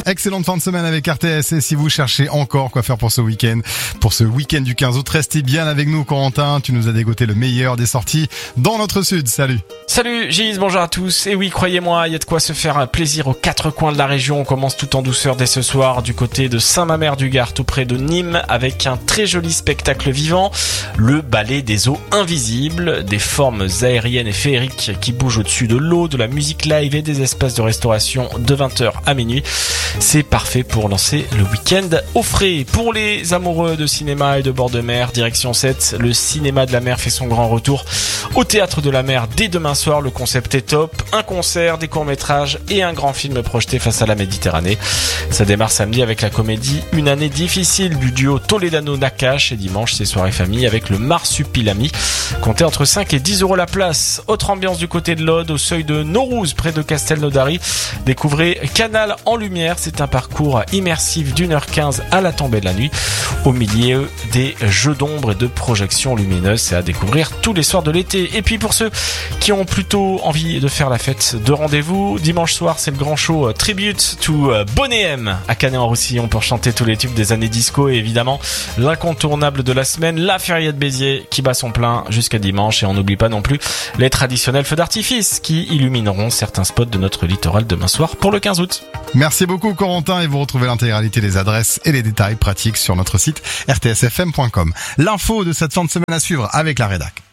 excellente fin de semaine avec RTS. Et si vous cherchez encore quoi faire pour ce week-end du 15 août, restez bien avec nous, Corentin. Tu nous as dégoté le meilleur des sorties dans notre sud. Salut. Salut Gilles, bonjour à tous. Et oui, croyez-moi, il y a de quoi se faire plaisir aux quatre coins de la région. On commence tout en douceur dès ce soir du côté de Saint-Mamère-du-Gard, tout près de Nîmes, avec un très joli spectacle vivant, le ballet des eaux invisibles, des formes aériennes et féeriques qui bougent au-dessus de l'eau, de la musique live et des espaces de restauration de 20h à minuit. C'est parfait pour lancer le week-end au frais. Pour les amoureux de cinéma et de bord de mer, direction 7, le cinéma de la mer fait son grand retour au Théâtre de la Mer dès demain soir. Le concept est top, un concert, des courts-métrages et un grand film projeté face à la Méditerranée. Ça démarre samedi avec la comédie Une année difficile du duo Toledano-Nakache, et dimanche c'est soirée famille avec le Marsupilami. Comptez entre 5 et 10 euros la place. Autre ambiance du côté de l'Aude, au seuil de Naurouz, près de Castelnaudary. Découvrez Canal en lumière, c'est un parcours immersif d'1h15 à la tombée de la nuit, au milieu des jeux d'ombre et de projections lumineuses. C'est à découvrir tous les soirs de l'été. Et puis pour ceux qui ont plutôt envie de faire la fête, de rendez-vous, dimanche soir c'est le grand show Tribute to Bonnet M à Canet-en-Roussillon pour chanter tous les tubes des années disco, et évidemment l'incontournable de la semaine, la Feria de Béziers qui bat son plein jusqu'à dimanche. Et on n'oublie pas non plus les traditionnels feux d'artifice qui illumineront certains spots de notre littoral demain soir pour le 15 août. Merci beaucoup, Corentin, et vous retrouvez l'intégralité des adresses et les détails pratiques sur notre site rtsfm.com. L'info de cette fin de semaine à suivre avec la rédac.